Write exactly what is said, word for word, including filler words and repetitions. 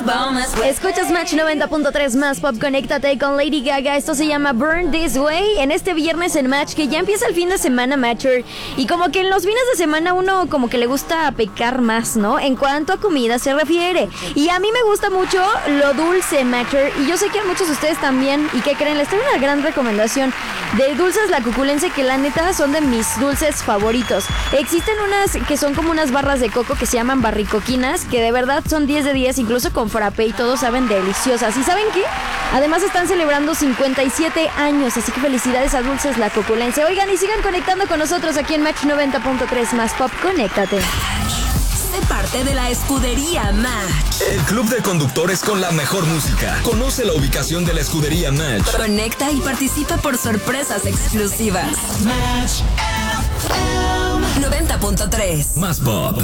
Escuchas Match noventa punto tres más Pop, conéctate con Lady Gaga. Esto se llama Burn This Way. En este viernes en Match, que ya empieza el fin de semana, Matcher. Y como que en los fines de semana uno como que le gusta pecar más, ¿no? En cuanto a comida se refiere. Y a mí me gusta mucho lo dulce, Matcher. Y yo sé que a muchos de ustedes también. ¿Y qué creen? Les traigo una gran recomendación de Dulces La Cuculense, que la neta son de mis dulces favoritos. Existen unas que son como unas barras de coco que se llaman barricoquinas, que de verdad son diez de diez, incluso con frappé, y todos saben deliciosas. ¿Y saben qué? Además están celebrando cincuenta y siete años, así que felicidades a Dulces La Cuculense. Oigan, y sigan conectando con nosotros aquí en Match noventa punto tres más Pop, conéctate. Sé parte de la escudería Match. El club de conductores con la mejor música. Conoce la ubicación de la escudería Match. Conecta y participa por sorpresas exclusivas. Match noventa punto tres más Pop.